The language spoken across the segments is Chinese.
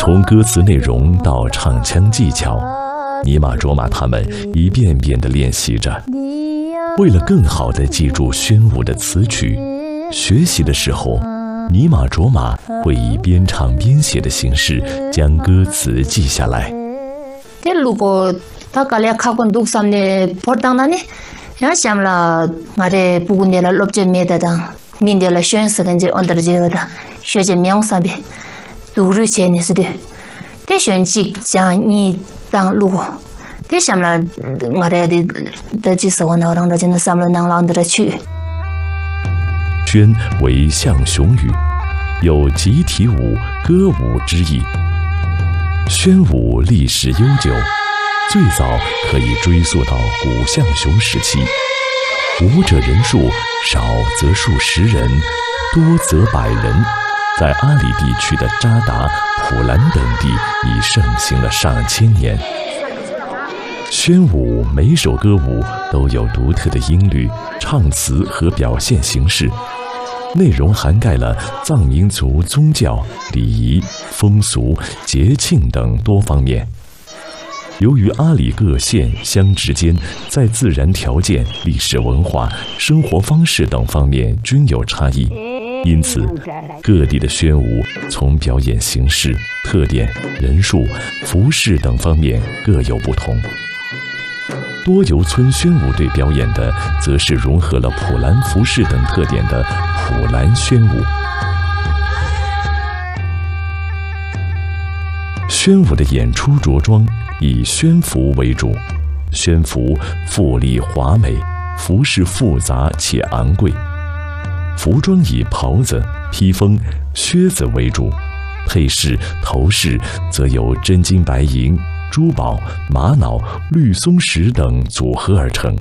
从歌词内容到唱腔技巧，尼玛卓玛他们一遍遍地练习着。为了更好地记住宣武的词曲，学习的时候，尼玛卓玛会以边唱边写的形式将歌词记下来。 如果他搞了考官读上的破当那呢，要想了我的不管的录制没得的，明天了选时跟着按照这个的学习名上边读日前的是的，这选几讲你当路，这想了我的几十万的让他真的上了能让他去。 宣为象雄语，有集体舞、歌舞之意。宣武历史悠久，最早可以追溯到古象雄时期。舞者人数少则数十人，多则100人，在阿里地区的扎达、普兰等地已盛行了上千年。宣武每首歌舞都有独特的音律、唱词和表现形式，内容涵盖了藏民族宗教、礼仪、风俗、节庆等多方面。由于阿里各县乡之间在自然条件、历史文化、生活方式等方面均有差异，因此各地的宣武从表演形式、特点、人数、服饰等方面各有不同。多游村宣武队表演的则是融合了普兰服饰等特点的普兰宣武。宣武的演出着装以宣服为主，宣服富丽华美，服饰复杂且昂贵。服装以袍子、披风、靴子为主，配饰、头饰则由真金白银、珠宝、玛瑙、绿松石等组合而成。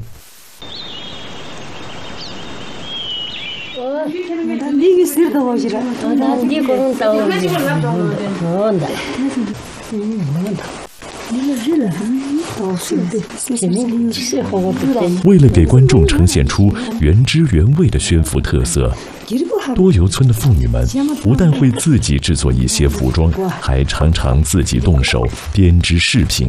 为了给观众呈现出原汁原味的宣服特色，多游村的妇女们不但会自己制作一些服装，还常常自己动手编织饰品。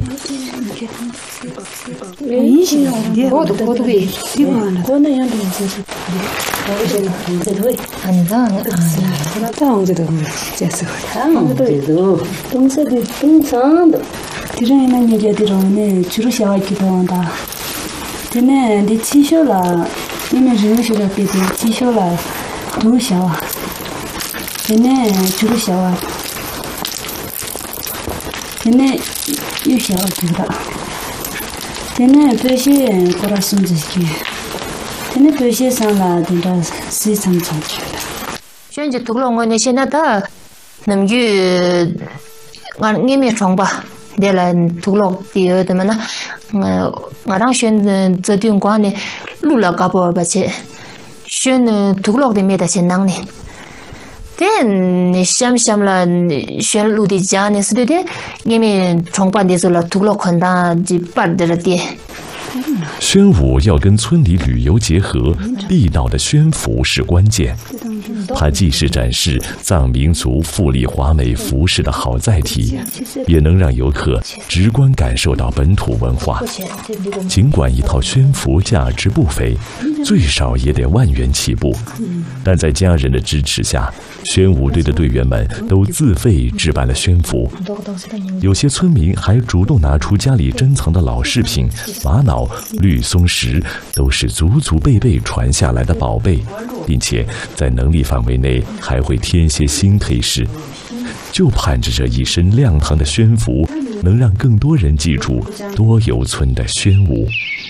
选择独龙的现在的能去俺也没装吧，对了，独龙第二的嘛呢，我让选这段关呢，路了搞不吧去，选独龙的没得钱能呢。但你想了，选路的家呢是对的，因为装扮的时候独龙看到就办的了的。 宣武要跟村里旅游结合，地道的宣服是关键。它既是展示藏民族富丽华美服饰的好载体，也能让游客直观感受到本土文化。尽管一套宣服价值不菲，最少也得10000元起步，但在家人的支持下，宣武队的队员们都自费置办了宣服。有些村民还主动拿出家里珍藏的老饰品，玛瑙、绿松石都是祖祖辈辈传下来的宝贝，并且在能力范围内还会添些新配饰，就盼着这一身亮堂的宣服能让更多人记住多游村的宣武。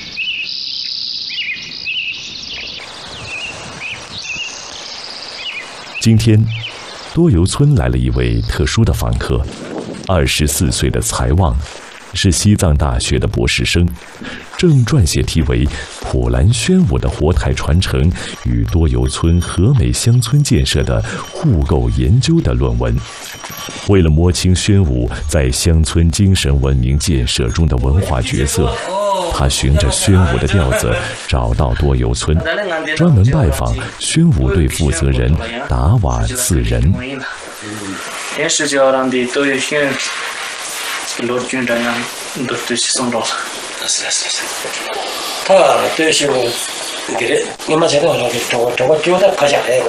今天多游村来了一位特殊的访客，24岁的财旺，是西藏大学的博士生，正撰写题为《普兰宣武的活态传承与多游村和美乡村建设的互构研究》的论文。为了摸清宣武在乡村精神文明建设中的文化角色，他循着宣武的调子找到多游村，专门拜访宣武队负责人达瓦次仁。 也是叫让的都有些罗军这样都对起送到了。是。 他对是给你们现在这个觉得可想哎，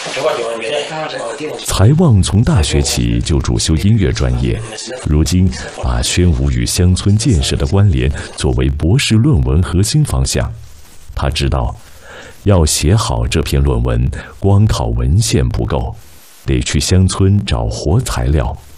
财旺从大学起就主修音乐专业，如今把宣武与乡村建设的关联作为博士论文核心方向。他知道，要写好这篇论文，光靠文献不够，得去乡村找活材料。